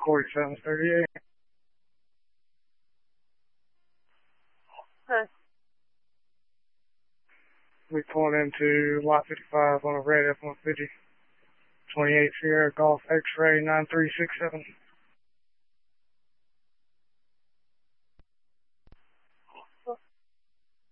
4738. Huh. We pulling into lot 55 on a red F-150. 28 Sierra Golf X-Ray 9367.